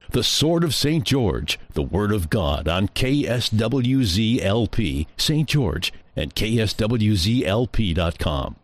The Sword of St. George, the Word of God on KSWZ-LP, St. George, and KSWZLP.com.